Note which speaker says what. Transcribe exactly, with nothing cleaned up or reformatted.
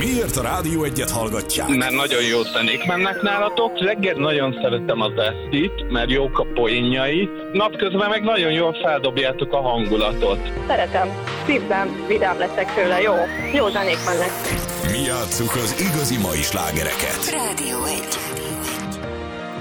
Speaker 1: Miért a Rádió Egyet hallgatják?
Speaker 2: Mert nagyon jó zenék mennek nálatok. Reggel nagyon szeretem az Esztit, mert jók a poénjai. Napközben meg nagyon jól feldobjátok a hangulatot.
Speaker 3: Szeretem. Szívben vidám leszek tőle. Jó. Jó zenék mennek.
Speaker 1: Mi játsszuk az igazi mai slágereket.
Speaker 4: Rádió Egy.